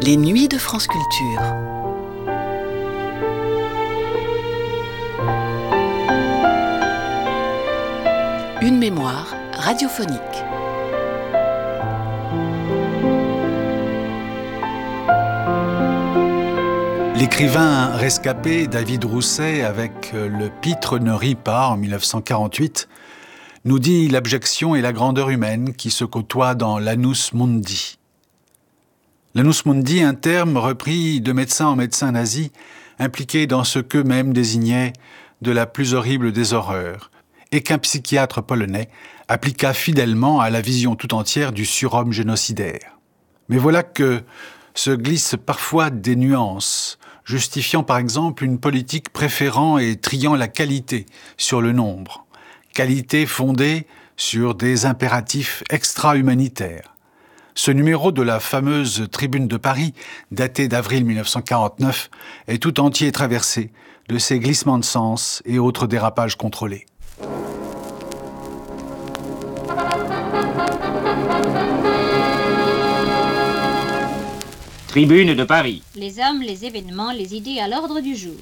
Les nuits de France Culture. Une mémoire radiophonique. L'écrivain rescapé David Rousset, avec Le Pitre ne rit pas en 1948, nous dit l'abjection et la grandeur humaine qui se côtoient dans l'Annus Mundi. L'Annus Mundi, un terme repris de médecin en médecin nazi, impliqué dans ce qu'eux-mêmes désignaient de la plus horrible des horreurs, et qu'un psychiatre polonais appliqua fidèlement à la vision tout entière du surhomme génocidaire. Mais voilà que se glissent parfois des nuances, justifiant par exemple une politique préférant et triant la qualité sur le nombre, qualité fondée sur des impératifs extra-humanitaires. Ce numéro de la fameuse Tribune de Paris, daté d'avril 1949, est tout entier traversé de ces glissements de sens et autres dérapages contrôlés. Tribune de Paris. Les hommes, les événements, les idées à l'ordre du jour.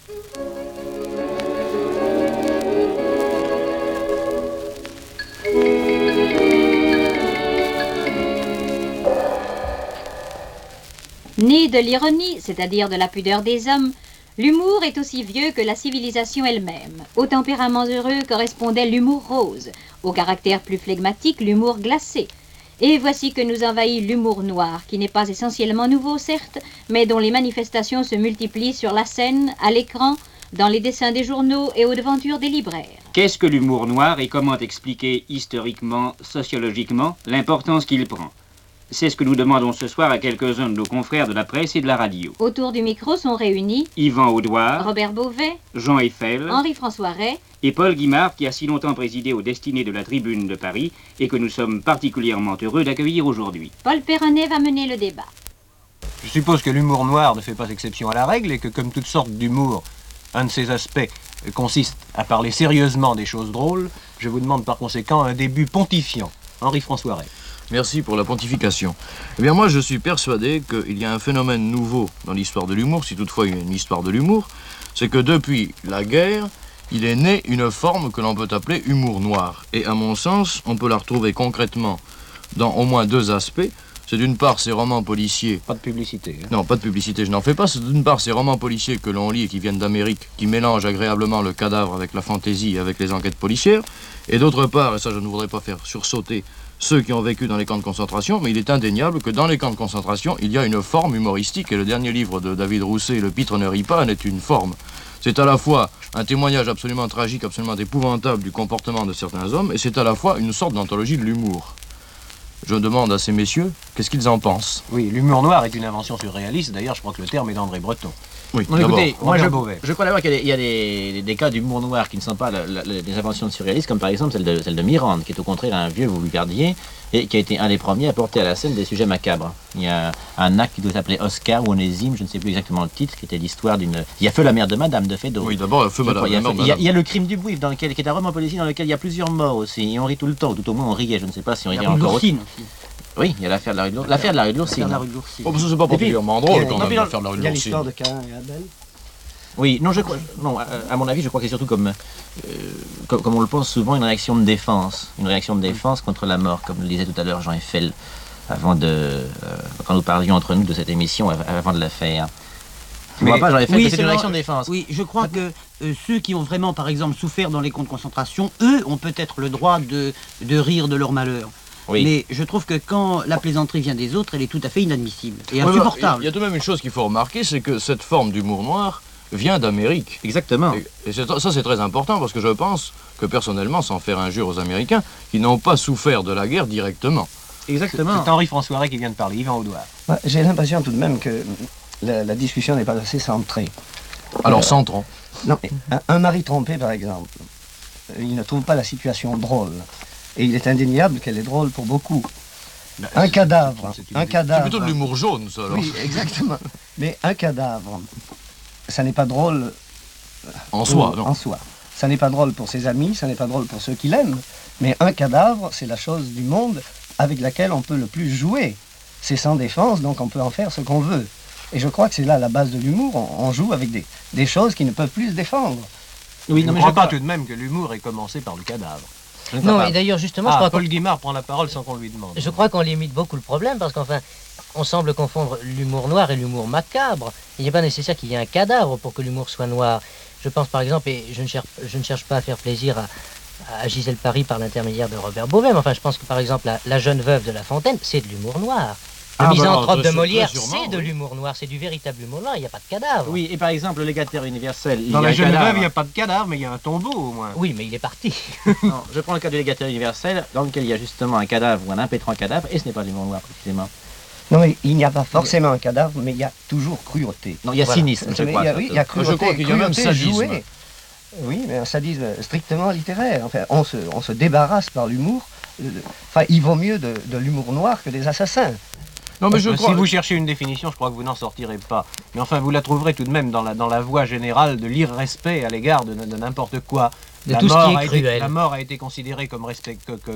Né de l'ironie, c'est-à-dire de la pudeur des hommes, l'humour est aussi vieux que la civilisation elle-même. Au tempérament heureux correspondait l'humour rose, au caractère plus flegmatique, l'humour glacé. Et voici que nous envahit l'humour noir, qui n'est pas essentiellement nouveau, certes, mais dont les manifestations se multiplient sur la scène, à l'écran, dans les dessins des journaux et aux devantures des libraires. Qu'est-ce que l'humour noir et comment expliquer historiquement, sociologiquement, l'importance qu'il prend? C'est ce que nous demandons ce soir à quelques-uns de nos confrères de la presse et de la radio. Autour du micro sont réunis Yvan Audouard, Robert Beauvais, Jean Eiffel, Henri-François Rey et Paul Guimard, qui a si longtemps présidé aux destinées de la Tribune de Paris et que nous sommes particulièrement heureux d'accueillir aujourd'hui. Paul Perronnet va mener le débat. Je suppose que l'humour noir ne fait pas exception à la règle et que, comme toutes sortes d'humour, un de ses aspects consiste à parler sérieusement des choses drôles. Je vous demande par conséquent un début pontifiant. Henri-François Rey. Merci pour la pontification. Eh bien, moi, je suis persuadé qu'il y a un phénomène nouveau dans l'histoire de l'humour, si toutefois il y a une histoire de l'humour, c'est que depuis la guerre, il est né une forme que l'on peut appeler humour noir. Et à mon sens, on peut la retrouver concrètement dans au moins deux aspects. C'est d'une part ces romans policiers... Pas de publicité. Hein. Non, pas de publicité, je n'en fais pas. C'est d'une part ces romans policiers que l'on lit et qui viennent d'Amérique, qui mélangent agréablement le cadavre avec la fantaisie et avec les enquêtes policières. Et d'autre part, et ça je ne voudrais pas faire sursauter ceux qui ont vécu dans les camps de concentration, mais il est indéniable que dans les camps de concentration, il y a une forme humoristique, et le dernier livre de David Rousset, Le Pitre ne rit pas, en est une forme. C'est à la fois un témoignage absolument tragique, absolument épouvantable du comportement de certains hommes, et c'est à la fois une sorte d'anthologie de l'humour. Je demande à ces messieurs, qu'est-ce qu'ils en pensent? Oui, l'humour noir est une invention surréaliste, d'ailleurs je crois que le terme est d'André Breton. Oui, Bon, écoutez, moi je crois d'abord qu'il y a des cas d'humour noir qui ne sont pas des inventions de surréalistes, comme par exemple celle de Mirande, qui est au contraire un vieux Vulgardier, et qui a été un des premiers à porter à la scène des sujets macabres. Il y a un acte qui doit s'appeler Oscar ou Onésime, je ne sais plus exactement le titre, qui était l'histoire d'une... Il y a Feu la mère de Madame de Feydeau. Oui, d'abord, Feu Madame. Il y a Le Crime du Bouif, qui est un roman policier dans lequel il y a plusieurs morts aussi, et on rit tout le temps, ou tout au moins on riait, je ne sais pas si on riait encore. Oui, il y a l'affaire de la rue de l'Oursine. L'affaire de la rue de l'Oursine. Oh, parce que c'est pas particulièrement drôle quand même, l'affaire de la rue de Il y a l'Oursine. l'histoire de Cain et Abel. Oui, non, à mon avis, je crois que c'est surtout comme on le pense souvent, une réaction de défense. Une réaction de défense contre la mort, comme le disait tout à l'heure Jean Eiffel, quand nous parlions entre nous de cette émission, avant de la faire. Tu vois pas, Jean Eiffel, c'est une réaction de défense. Oui, je crois que ceux qui ont vraiment, par exemple, souffert dans les camps de concentration, eux ont peut-être le droit de rire de leur malheur. Oui. Mais je trouve que quand la plaisanterie vient des autres, elle est tout à fait inadmissible et insupportable. Il y a tout de même une chose qu'il faut remarquer, c'est que cette forme d'humour noir vient d'Amérique. Exactement. Et ça, c'est très important, parce que je pense que, personnellement, sans faire injure aux Américains, qui n'ont pas souffert de la guerre directement. Exactement. C'est Henri-François Rey qui vient de parler, Yvan Audouard. J'ai l'impression tout de même que la discussion n'est pas assez centrée. Alors, centrons. Non, un mari trompé, par exemple, il ne trouve pas la situation drôle. Et il est indéniable qu'elle est drôle pour beaucoup. Un cadavre. C'est plutôt de l'humour jaune, ça, alors. Oui, exactement. Mais un cadavre, ça n'est pas drôle en soi, non. En soi. Ça n'est pas drôle pour ses amis, ça n'est pas drôle pour ceux qui l'aiment. Mais un cadavre, c'est la chose du monde avec laquelle on peut le plus jouer. c'est sans défense, donc on peut en faire ce qu'on veut. Et je crois que c'est là la base de l'humour, on joue avec des choses qui ne peuvent plus se défendre. Oui, non, mais je crois pas tout de même que l'humour ait commencé par le cadavre. Non, et d'ailleurs, justement, je crois Paul Guimard prend la parole sans qu'on lui demande. Je crois qu'on limite beaucoup le problème, parce qu'enfin, on semble confondre l'humour noir et l'humour macabre. Il n'est pas nécessaire qu'il y ait un cadavre pour que l'humour soit noir. Je pense par exemple, et je ne cherche pas à faire plaisir à Gisèle Paris par l'intermédiaire de Robert Beauvais, mais enfin je pense que par exemple la jeune veuve de La Fontaine, c'est de l'humour noir. Le misanthrope de Molière, c'est de l'humour noir, c'est du véritable humour noir, il n'y a pas de cadavre. Oui, et par exemple, le légataire universel... Dans La jeune veuve, il n'y a pas de cadavre, mais il y a un tombeau au moins. Oui, mais il est parti. Non, je prends le cas du légataire universel, dans lequel il y a justement un cadavre ou un impétrant cadavre, et ce n'est pas de l'humour noir précisément. Non, mais il n'y a pas forcément un cadavre, mais il y a toujours cruauté. Non, il y a cynisme, je crois. Oui, il y a cruauté, je crois qu'il y a même sadisme. Jouée. Oui, mais un sadisme strictement littéraire. Enfin, on se débarrasse par l'humour. Enfin, il vaut mieux de l'humour noir que des assassins. Non, mais si vous cherchez une définition, je crois que vous n'en sortirez pas. Mais enfin, vous la trouverez tout de même dans la voie générale de l'irrespect à l'égard de n'importe quoi. De tout ce qui est cruel. La mort a été considérée comme un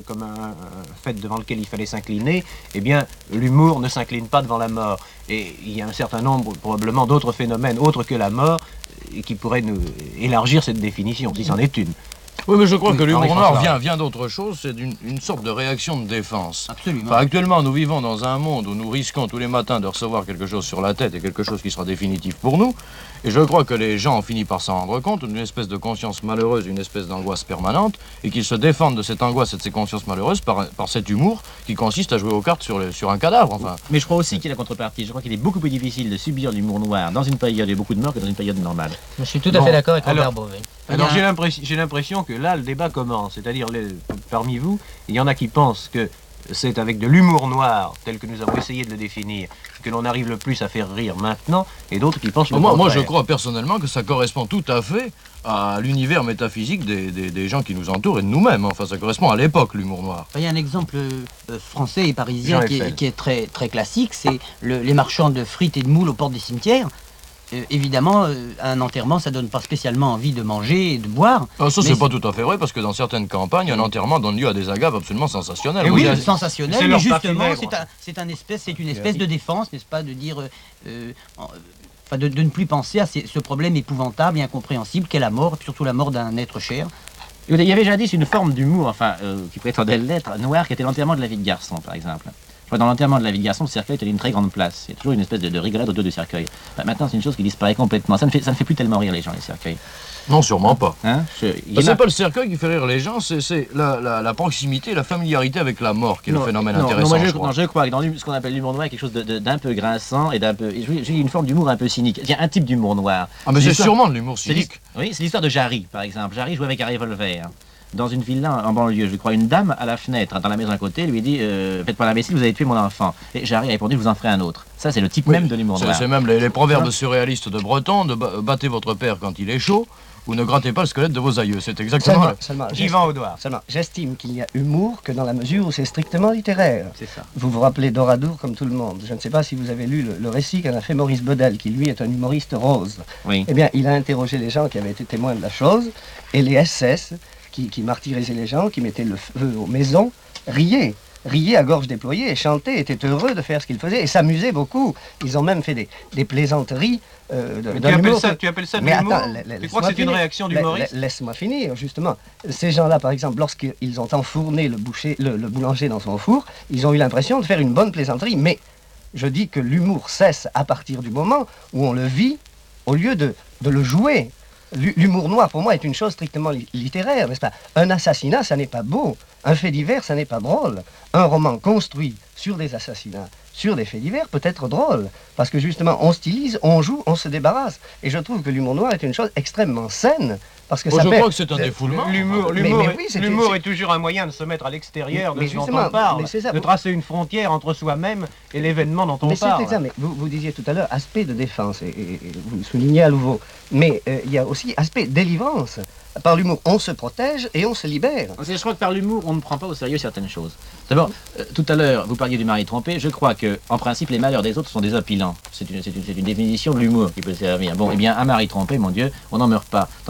fait devant lequel il fallait s'incliner. Eh bien, l'humour ne s'incline pas devant la mort. Et il y a un certain nombre, probablement, d'autres phénomènes autres que la mort qui pourraient nous élargir cette définition, si c'en est une. Oui, mais je crois que l'humour noir vient d'autre chose, c'est une sorte de réaction de défense. Absolument. Enfin, actuellement, nous vivons dans un monde où nous risquons tous les matins de recevoir quelque chose sur la tête et quelque chose qui sera définitif pour nous. Et je crois que les gens ont fini par s'en rendre compte, une espèce de conscience malheureuse, une espèce d'angoisse permanente, et qu'ils se défendent de cette angoisse et de ces consciences malheureuses par cet humour qui consiste à jouer aux cartes sur un cadavre. Enfin. Mais je crois aussi qu'il y a la contrepartie. Je crois qu'il est beaucoup plus difficile de subir l'humour noir dans une période de beaucoup de morts que dans une période normale. Je suis tout à fait d'accord avec Robert Beauvais. Alors j'ai l'impression que là, le débat commence. C'est-à-dire, parmi vous, il y en a qui pensent que c'est avec de l'humour noir, tel que nous avons essayé de le définir, que l'on arrive le plus à faire rire maintenant, et d'autres qui pensent le contraire. Moi, je crois personnellement que ça correspond tout à fait à l'univers métaphysique des gens qui nous entourent et de nous-mêmes. Enfin, ça correspond à l'époque, l'humour noir. Il y a un exemple français et parisien qui est très, très classique, c'est les marchands de frites et de moules aux portes des cimetières. Évidemment, un enterrement, ça donne pas spécialement envie de manger et de boire. Alors ça, c'est pas tout à fait vrai, parce que dans certaines campagnes, un enterrement donne lieu à des agaves absolument sensationnelles. Et oui, sensationnel, mais justement, c'est une espèce de défense, n'est-ce pas, de dire... de ne plus penser à ce problème épouvantable et incompréhensible qu'est la mort, et surtout la mort d'un être cher. Il y avait jadis une forme d'humour, qui prétendait l'être, noir, qui était l'enterrement de la vie de garçon, par exemple. Dans l'enterrement de la vie de garçon, le cercueil était une très grande place. Il y a toujours une espèce de rigolade autour du cercueil. Maintenant, c'est une chose qui disparaît complètement. Ça ne fait plus tellement rire les gens, les cercueils. Non, sûrement pas. Hein, c'est pas le cercueil qui fait rire les gens, c'est la proximité, la familiarité avec la mort qui est le phénomène intéressant. Je crois que dans ce qu'on appelle l'humour noir, il y a quelque chose d'un peu grinçant et d'un peu... J'ai une forme d'humour un peu cynique. Il y a un type d'humour noir. Ah, mais c'est sûrement de l'humour cynique. Oui, c'est l'histoire de Jarry, par exemple. Jarry jouait avec un revolver. Dans une villa en banlieue, je crois, une dame à la fenêtre, dans la maison à côté, lui dit faites pas l'imbécile, vous avez tué mon enfant. Et Jarry a répondu je vous en ferai un autre. Ça, c'est le type même de l'humour noir. C'est même les proverbes surréalistes de Breton, de battez votre père quand il est chaud, ou ne grattez pas le squelette de vos aïeux. C'est exactement Yvan Audouard. J'estime qu'il y a humour que dans la mesure où c'est strictement littéraire. C'est ça. Vous vous rappelez Doradour comme tout le monde. Je ne sais pas si vous avez lu le récit qu'en a fait Maurice Bedel, qui lui est un humoriste rose. Oui. Eh bien, il a interrogé les gens qui avaient été témoins de la chose, et les SS... Qui martyrisaient les gens, qui mettaient le feu aux maisons, riaient à gorge déployée et chantaient, étaient heureux de faire ce qu'ils faisaient et s'amusaient beaucoup. Ils ont même fait des plaisanteries tu appelles ça de l'humour? Tu crois que c'est une réaction d'humoriste? Laisse-moi finir, justement. Ces gens-là, par exemple, lorsqu'ils ont enfourné le boulanger dans son four, ils ont eu l'impression de faire une bonne plaisanterie, mais je dis que l'humour cesse à partir du moment où on le vit au lieu de le jouer. L'humour noir, pour moi, est une chose strictement littéraire, n'est-ce pas? Un assassinat, ça n'est pas beau. Un fait divers, ça n'est pas drôle. Un roman construit sur des assassinats, sur des faits divers, peut être drôle. Parce que justement, on stylise, on joue, on se débarrasse. Et je trouve que l'humour noir est une chose extrêmement saine. Parce que je crois que c'est un défoulement. L'humour est toujours un moyen de se mettre à l'extérieur de ce dont on parle, de tracer une frontière entre soi-même et l'événement dont on parle. Mais vous disiez tout à l'heure aspect de défense, et vous le soulignez à nouveau. Mais il y a aussi aspect délivrance. Par l'humour, on se protège et on se libère. Je crois que par l'humour, on ne prend pas au sérieux certaines choses. D'abord, tout à l'heure, vous parliez du mari trompé. Je crois que, en principe, les malheurs des autres sont désopilants. C'est une définition de l'humour qui peut servir. Bon, eh bien, un mari trompé, mon Dieu, on n'en meurt pas. Tandis qu'à partir du moment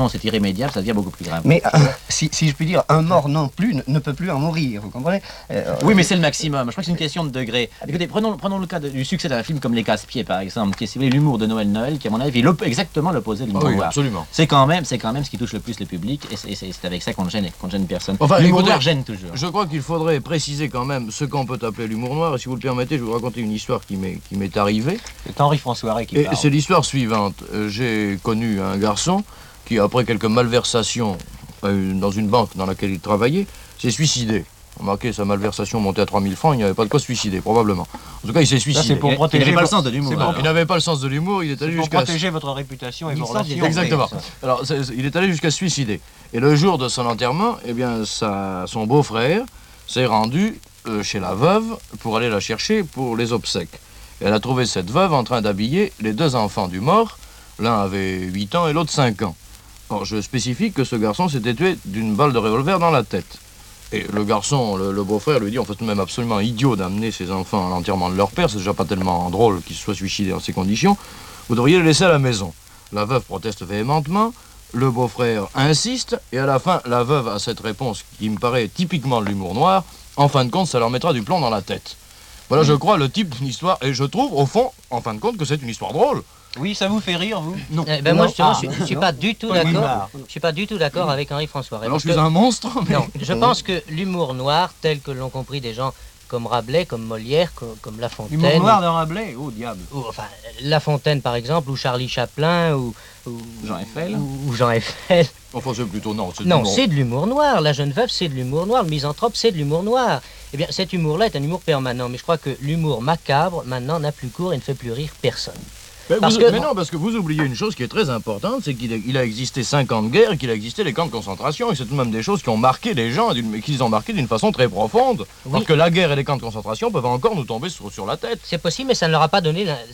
moment où c'est irrémédiable, ça devient beaucoup plus grave. Mais si je puis dire, un mort non plus ne peut plus en mourir, vous comprenez? Oui, mais c'est le maximum. Je crois que c'est une question de degré. Écoutez, prenons le cas du succès d'un film comme Les Casse-Pieds, par exemple, qui est, si vous voulez, l'humour de Noël, qui, à mon avis, est exactement l'opposé de l'humour noir. Absolument. C'est quand même ce qui touche le plus le public, et c'est avec ça qu'on ne gêne personne. Enfin, l'humour noir gêne toujours. Je crois qu'il faudrait préciser quand même ce qu'on peut appeler l'humour noir. Et si vous le permettez, je vais vous raconter une histoire qui m'est arrivée. C'est Henri-François Rey qui parle. C'est l'histoire suivante. J'ai connu un garçon qui, après quelques malversations dans une banque dans laquelle il travaillait, s'est suicidé. Remarquez, sa malversation montait à 3000 francs, il n'y avait pas de quoi se suicider, probablement. En tout cas, il s'est suicidé. C'est pour protéger. Il n'avait pas le sens de l'humour. Il n'avait pas le sens de l'humour, il est allé jusqu'à... protéger votre réputation et vos relations. Exactement. Alors, il est allé jusqu'à se suicider. Et le jour de son enterrement, eh bien, son beau-frère s'est rendu chez la veuve pour aller la chercher pour les obsèques. Et elle a trouvé cette veuve en train d'habiller les deux enfants du mort. L'un avait 8 ans et l'autre 5 ans. Or, je spécifie que ce garçon s'était tué d'une balle de revolver dans la tête. Et le garçon, le beau-frère, lui dit, en fait, tout de même absolument idiot d'amener ses enfants à l'enterrement de leur père, c'est déjà pas tellement drôle qu'ils se soient suicidés dans ces conditions, vous devriez les laisser à la maison. La veuve proteste véhémentement, le beau-frère insiste, et à la fin, la veuve a cette réponse qui me paraît typiquement de l'humour noir, en fin de compte, ça leur mettra du plomb dans la tête. Voilà, je crois, le type d'une histoire, et je trouve, au fond, en fin de compte, que c'est une histoire drôle. Oui, ça vous fait rire, vous? Non. Moi, justement, je suis pas du tout d'accord. Je suis pas du tout d'accord avec Henri-François Rey. Alors, je suis un monstre, mais... Non, je pense que l'humour noir, tel que l'ont compris des gens comme Rabelais, comme Molière, comme La Fontaine... L'humour noir de Rabelais? Oh, diable. Enfin, La Fontaine, par exemple, ou Charlie Chaplin, ou Jean Eiffel. Ou Jean Eiffel. Enfin, c'est plutôt... Non, c'est de l'humour noir. La jeune veuve, c'est de l'humour noir. Le misanthrope, c'est de l'humour noir. Eh bien, cet humour-là est un humour permanent. Mais je crois que l'humour macabre, maintenant, n'a plus cours et ne fait plus rire personne. Mais non, parce que vous oubliez une chose qui est très importante, c'est qu'il a existé 5 ans de guerre et qu'il a existé les camps de concentration, et c'est tout de même des choses qui ont marqué les gens, mais qu'ils ont marqué d'une façon très profonde. Oui. Parce que la guerre et les camps de concentration peuvent encore nous tomber sur la tête. C'est possible, mais ça ne leur a pas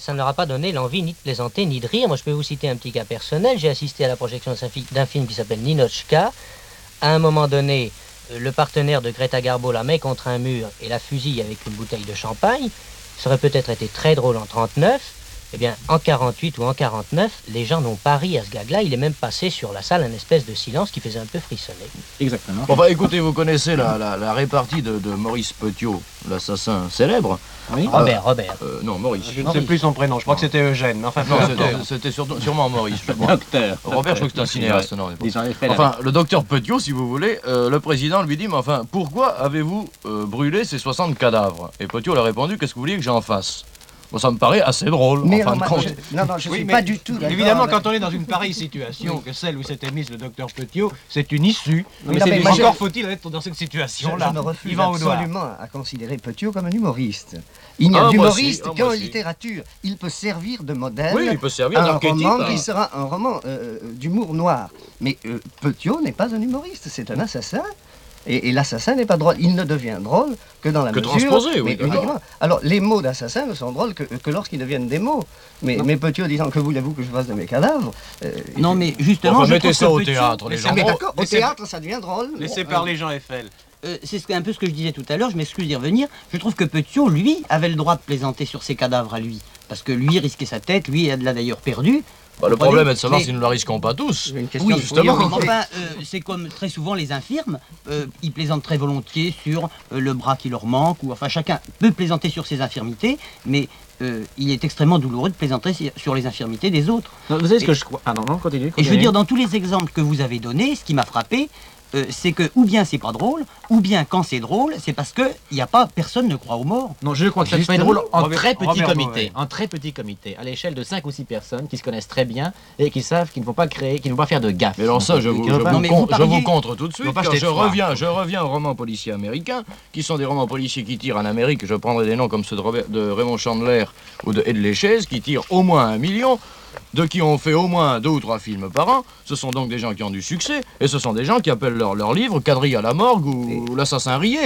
donné l'envie ni de plaisanter ni de rire. Moi, je peux vous citer un petit cas personnel. J'ai assisté à la projection d'un film qui s'appelle Ninochka. À un moment donné, le partenaire de Greta Garbo la met contre un mur et la fusille avec une bouteille de champagne. Ça aurait peut-être été très drôle en 1939. Eh bien, en 48 ou en 49, les gens n'ont pas ri à ce gag-là. Il est même passé sur la salle un espèce de silence qui faisait un peu frissonner. Exactement. Bon, bah, écoutez, vous connaissez la répartie de Maurice Petiot, l'assassin célèbre. Oui. Robert. Non, Maurice. Je ne sais plus son prénom, je crois que c'était Eugène. Enfin, non, c'était sûrement Maurice. Docteur. Robert, je crois que c'est un cinéaste. Non, enfin, le docteur Petiot, si vous voulez, le président lui dit, mais enfin, pourquoi avez-vous brûlé ces 60 cadavres? Et Petiot lui a répondu, qu'est-ce que vous voulez que j'en fasse? Bon, ça me paraît assez drôle, mais en fin de compte. Je suis pas du tout d'accord. Évidemment, quand on est dans une pareille situation que celle où s'était mise le docteur Petiot, c'est une issue. Mais encore faut-il être dans cette situation-là. Je me refuse absolument à considérer Petiot comme un humoriste. Il n'y a d'humoriste qu'en littérature. Il peut servir de modèle à un roman qui sera un roman d'humour noir. Mais Petiot n'est pas un humoriste, c'est un assassin. Et l'assassin n'est pas drôle. Il ne devient drôle que dans la mesure... transposé, oui. Uniquement. Alors, les mots d'assassin ne sont drôles que lorsqu'ils deviennent des mots. Mais Petiot disant que voulez-vous que je fasse de mes cadavres... Non, mais justement... Enfin, mettez ça au théâtre, les gens. Mais d'accord, au théâtre, ça devient drôle. Laissez parler Jean Eiffel. C'est un peu ce que je disais tout à l'heure, je m'excuse d'y revenir. Je trouve que Petiot, lui, avait le droit de plaisanter sur ses cadavres à lui. Parce que lui risquait sa tête, lui l'a d'ailleurs perdu. Bah, le problème est de savoir si nous ne la risquons pas tous. Oui, justement. Enfin, c'est comme très souvent les infirmes, ils plaisantent très volontiers sur le bras qui leur manque, ou enfin chacun peut plaisanter sur ses infirmités, mais il est extrêmement douloureux de plaisanter sur les infirmités des autres. Non, vous savez ce que je crois... Pardon, non, continue. Et je veux dire, dans tous les exemples que vous avez donnés, ce qui m'a frappé, c'est que ou bien c'est pas drôle, ou bien quand c'est drôle, c'est parce que personne ne croit aux morts. Non, je crois que ça peut être drôle en très petit comité. Mauvais. En très petit comité, à l'échelle de 5 ou 6 personnes qui se connaissent très bien et qui savent qu'ils ne vont pas créer, qu'ils ne vont pas faire de gaffe. Mais alors ça, je vous contre tout de suite, car je reviens aux romans policiers américains, qui sont des romans policiers qui tirent en Amérique. Je prendrai des noms comme ceux de Raymond Chandler ou de Ed Leschaise, qui tirent au moins 1 million. De qui ont fait au moins 2 ou 3 films par an. Ce sont donc des gens qui ont du succès, et ce sont des gens qui appellent leur livre Quadrille à la morgue ou L'assassin rié.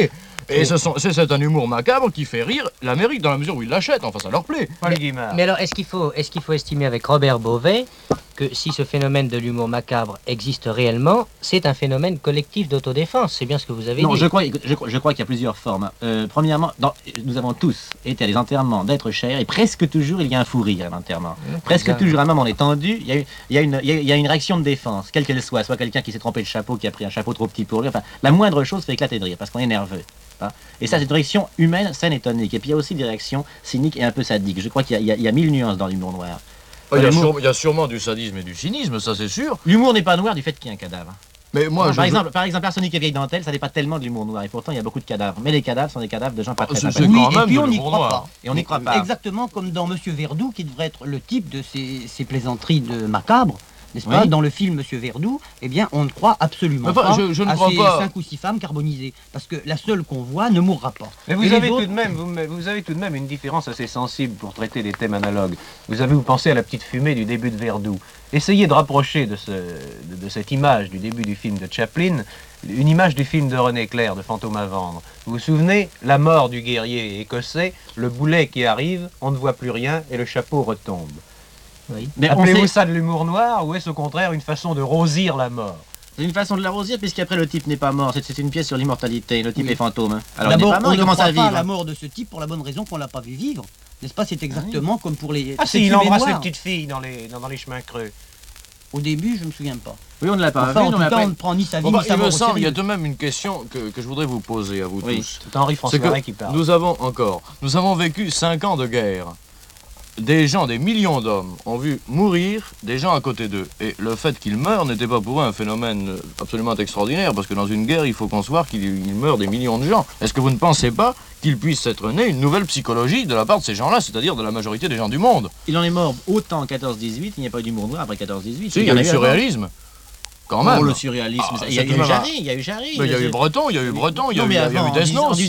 Et c'est un humour macabre qui fait rire l'Amérique dans la mesure où ils l'achètent, enfin ça leur plaît. Mais alors, est-ce qu'il faut estimer avec Robert Beauvais que si ce phénomène de l'humour macabre existe réellement, c'est un phénomène collectif d'autodéfense? C'est bien ce que vous avez dit. Non, je crois qu'il y a plusieurs formes. Premièrement, nous avons tous été à des enterrements d'êtres chers et presque toujours il y a un fou rire à l'enterrement. Presque toujours, un moment on est tendu, il y a une réaction de défense, quelle qu'elle soit quelqu'un qui s'est trompé de chapeau, qui a pris un chapeau trop petit pour lui, enfin, la moindre chose fait éclater de rire parce qu'on est nerveux. Et ça, c'est une réaction humaine, saine et tonique. Et puis il y a aussi des réactions cyniques et un peu sadiques. Je crois qu'il y a 1000 nuances dans l'humour noir. Il y a sûrement du sadisme et du cynisme, ça c'est sûr. L'humour n'est pas noir du fait qu'il y ait un cadavre. Mais moi, par exemple, Arsenic et Vieille Dentelle, ça n'est pas tellement de l'humour noir. Et pourtant, il y a beaucoup de cadavres. Mais les cadavres sont des cadavres de gens pas très sympathiques. Oui, et puis on n'y croit pas. Et on n'y croit pas. Exactement comme dans Monsieur Verdoux, qui devrait être le type de ces plaisanteries de macabres. N'est-ce pas? Oui. Dans le film Monsieur Verdoux, eh bien, on ne croit absolument pas je ne à crois ces pas. 5 ou 6 femmes carbonisées. Parce que la seule qu'on voit ne mourra pas. Mais vous avez tout de même une différence assez sensible pour traiter des thèmes analogues. Vous pensez à la petite fumée du début de Verdoux. Essayez de rapprocher de cette image du début du film de Chaplin une image du film de René Clair, de Fantôme à vendre. Vous vous souvenez? La mort du guerrier écossais, le boulet qui arrive, on ne voit plus rien et le chapeau retombe. Oui. Appelez-vous ça de l'humour noir ou est-ce au contraire une façon de rosir la mort? C'est une façon de l'arrosir puisqu'après le type n'est pas mort. C'est une pièce sur l'immortalité. Le type est fantôme. Alors d'abord, on ne croit pas à la mort de ce type pour la bonne raison qu'on l'a pas vu vivre. N'est-ce pas? C'est exactement comme pour les... Ah si, il embrasse les petites filles dans les chemins creux. Au début, je me souviens pas. Oui, on ne l'a pas vu. En tout cas, on ne prend ni sa vie ni sa mort au sérieux. Il y a tout de même une question que je voudrais vous poser à vous tous. C'est Henri François qui parle. Nous avons vécu 5 ans de guerre. Des millions d'hommes ont vu mourir des gens à côté d'eux. Et le fait qu'ils meurent n'était pas pour eux un phénomène absolument extraordinaire, parce que dans une guerre, il faut concevoir qu'il meurt des millions de gens. Est-ce que vous ne pensez pas qu'il puisse être né une nouvelle psychologie de la part de ces gens-là, c'est-à-dire de la majorité des gens du monde? Il en est mort autant en 14-18, il n'y a pas eu d'humour noir après 14-18. Si, il y a eu le surréalisme. Quand même. Oh, le surréalisme. Il y a eu Jarry, il y a eu Jarry. Mais il y a eu Breton, il y a eu Desnos. En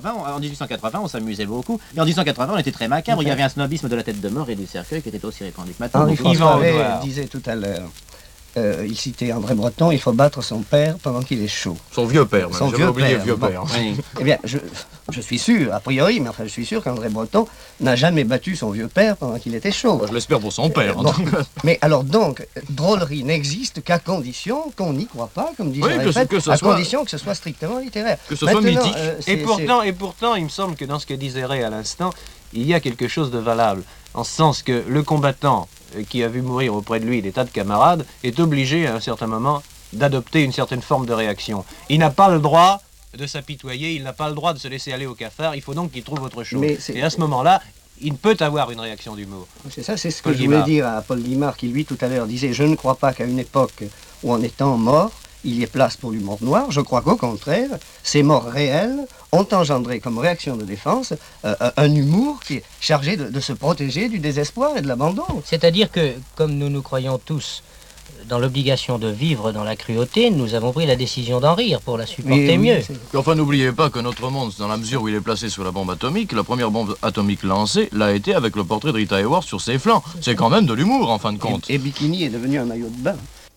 1880, on s'amusait beaucoup. Mais en 1880, on était très macabre. Il y avait un snobisme de la tête de mort et du cercueil qui était aussi répandu que maintenant. Henri François disait tout à l'heure, il citait André Breton, il faut battre son père pendant qu'il est chaud. Son vieux père, même. J'avais oublié vieux père. Oui. Eh bien, je suis sûr, a priori, mais enfin je suis sûr qu'André Breton n'a jamais battu son vieux père pendant qu'il était chaud. Moi, je l'espère pour son père. Bon. Mais alors donc, drôlerie n'existe qu'à condition qu'on n'y croit pas, comme disait Répète, à condition que ce soit strictement littéraire. Que ce soit mythique. Et pourtant, il me semble que dans ce que disait Ray à l'instant, il y a quelque chose de valable. En ce sens que le combattant qui a vu mourir auprès de lui des tas de camarades est obligé à un certain moment d'adopter une certaine forme de réaction. Il n'a pas le droit de s'apitoyer, il n'a pas le droit de se laisser aller au cafard, il faut donc qu'il trouve autre chose. Et à ce moment-là, il peut avoir une réaction d'humour. C'est ça, c'est ce que je voulais dire à Paul Guimard, qui lui tout à l'heure disait « Je ne crois pas qu'à une époque où en étant mort, il y ait place pour l'humour noir. Je crois qu'au contraire, ces morts réelles ont engendré comme réaction de défense un humour qui est chargé de se protéger du désespoir et de l'abandon. » C'est-à-dire que, comme nous croyons tous dans l'obligation de vivre dans la cruauté, nous avons pris la décision d'en rire pour la supporter mieux. Enfin, n'oubliez pas que notre monde, dans la mesure où il est placé sous la bombe atomique, la première bombe atomique lancée l'a été avec le portrait de Rita Hayworth sur ses flancs. C'est quand même de l'humour, en fin de compte. Et Bikini est devenu un maillot de bain.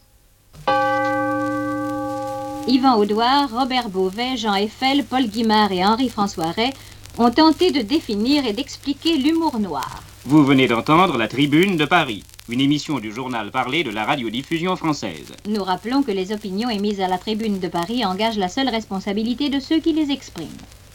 Yvan Audouard, Robert Beauvais, Jean Eiffel, Paul Guimard et Henri-François Ray ont tenté de définir et d'expliquer l'humour noir. Vous venez d'entendre La Tribune de Paris, une émission du journal parlé de la radiodiffusion française. Nous rappelons que les opinions émises à la Tribune de Paris engagent la seule responsabilité de ceux qui les expriment.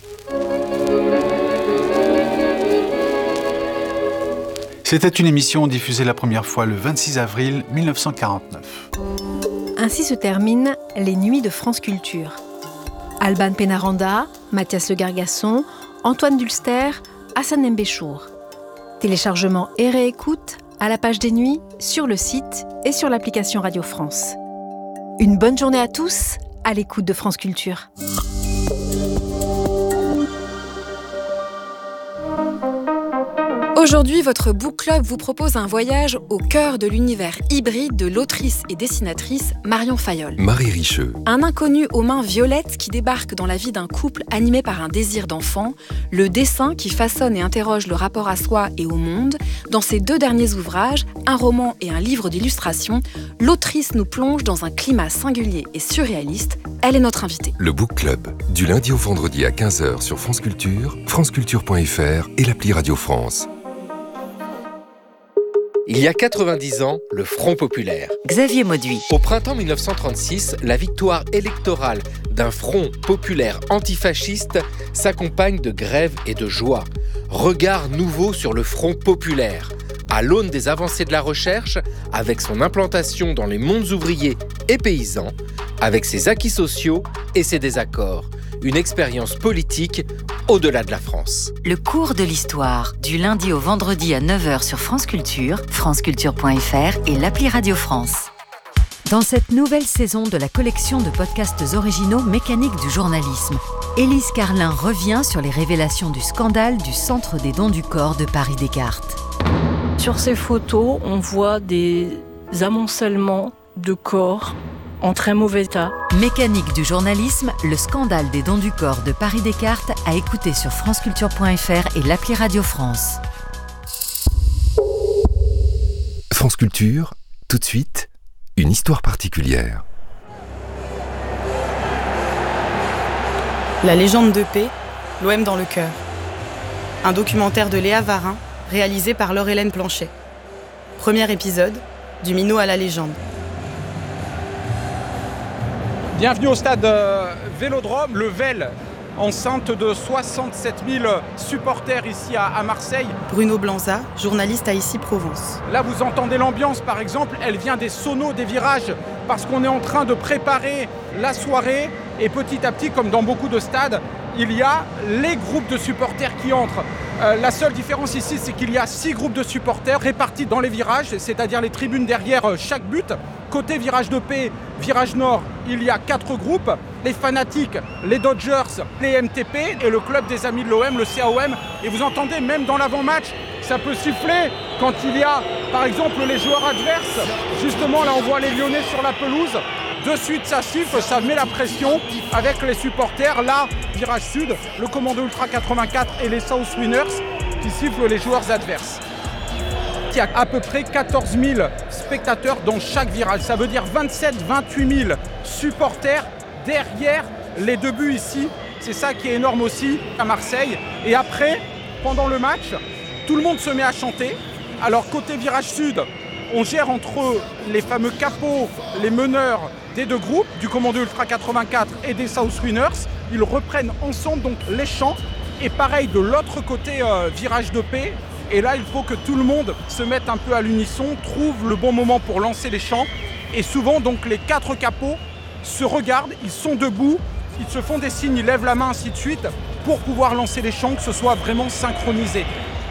C'était une émission diffusée la première fois le 26 avril 1949. Ainsi se terminent les Nuits de France Culture. Alban Pénaranda, Mathias Le Gargasson, Antoine Dulster, Hassan Mbéchour. Téléchargement et réécoute à la page des Nuits, sur le site et sur l'application Radio France. Une bonne journée à tous, à l'écoute de France Culture. Aujourd'hui, votre book club vous propose un voyage au cœur de l'univers hybride de l'autrice et dessinatrice Marion Fayolle. Marie Richeux. Un inconnu aux mains violettes qui débarque dans la vie d'un couple animé par un désir d'enfant, le dessin qui façonne et interroge le rapport à soi et au monde. Dans ses 2 derniers ouvrages, un roman et un livre d'illustration, l'autrice nous plonge dans un climat singulier et surréaliste. Elle est notre invitée. Le book club, du lundi au vendredi à 15h sur France Culture, franceculture.fr et l'appli Radio France. Il y a 90 ans, le Front populaire. Xavier Mauduit. Au printemps 1936, la victoire électorale d'un front populaire antifasciste s'accompagne de grèves et de joie. Regard nouveau sur le Front populaire. À l'aune des avancées de la recherche, avec son implantation dans les mondes ouvriers et paysans, avec ses acquis sociaux et ses désaccords. Une expérience politique au-delà de la France. Le cours de l'histoire, du lundi au vendredi à 9h sur France Culture, franceculture.fr et l'appli Radio France. Dans cette nouvelle saison de la collection de podcasts originaux Mécanique du journalisme, Élise Carlin revient sur les révélations du scandale du Centre des dons du corps de Paris Descartes. Sur ces photos, on voit des amoncellements de corps en très mauvais état. Mécanique du journalisme, le scandale des dons du corps de Paris Descartes à écouter sur franceculture.fr et l'appli Radio France. France Culture, tout de suite, une histoire particulière. La légende de paix, l'OM dans le cœur. Un documentaire de Léa Varin, réalisé par Laure-Hélène Planchet. Premier épisode, du minot à la légende. Bienvenue au stade Vélodrome, le VEL, enceinte de 67 000 supporters ici à Marseille. Bruno Blanza, journaliste à Ici Provence. Là, vous entendez l'ambiance, par exemple, elle vient des sonos des virages, parce qu'on est en train de préparer la soirée. Et petit à petit, comme dans beaucoup de stades, il y a les groupes de supporters qui entrent. La seule différence ici, c'est qu'il y a 6 groupes de supporters répartis dans les virages, c'est-à-dire les tribunes derrière chaque but. Côté virage de paix, virage nord, il y a 4 groupes. Les fanatiques, les Dodgers, les MTP et le club des amis de l'OM, le CAOM. Et vous entendez, même dans l'avant-match, ça peut siffler quand il y a, par exemple, les joueurs adverses. Justement, là, on voit les Lyonnais sur la pelouse. De suite, ça siffle, ça met la pression avec les supporters. Là, virage sud, le Commando Ultra 84 et les South Winners qui sifflent les joueurs adverses. Il y a à peu près 14 000 spectateurs dans chaque virage. Ça veut dire 27-28 000 supporters derrière les 2 buts ici. C'est ça qui est énorme aussi à Marseille. Et après, pendant le match, tout le monde se met à chanter. Alors côté virage sud, on gère entre les fameux capots, les meneurs des 2 groupes, du Commando Ultra 84 et des South Winners. Ils reprennent ensemble donc les chants. Et pareil de l'autre côté, virage de paix. Et là, il faut que tout le monde se mette un peu à l'unisson, trouve le bon moment pour lancer les chants. Et souvent, donc, les 4 capots se regardent, ils sont debout, ils se font des signes, ils lèvent la main, ainsi de suite, pour pouvoir lancer les chants, que ce soit vraiment synchronisé.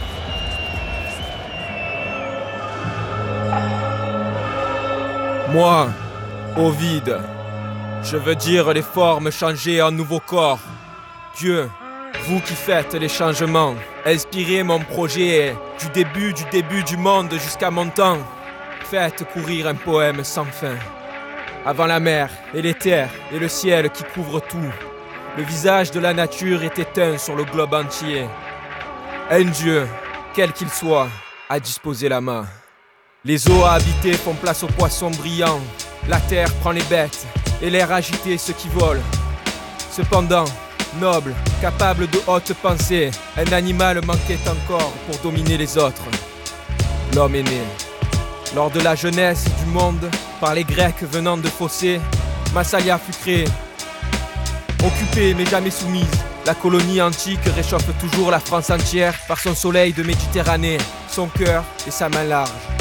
Moi, Ovide, je veux dire les formes changées en nouveau corps. Dieu, vous qui faites les changements, inspirez mon projet du début du monde jusqu'à mon temps. Faites courir un poème sans fin. Avant la mer et les terres et le ciel qui couvre tout, le visage de la nature est éteint sur le globe entier. Un Dieu, quel qu'il soit, a disposé la main. Les eaux à habiter font place aux poissons brillants. La terre prend les bêtes et l'air agité ceux qui volent. Cependant, noble, capable de hautes pensées, un animal manquait encore pour dominer les autres. L'homme est né. Lors de la jeunesse du monde, par les Grecs venant de Phocée, Massalia fut créée. Occupée mais jamais soumise, la colonie antique réchauffe toujours la France entière par son soleil de Méditerranée, son cœur et sa main large.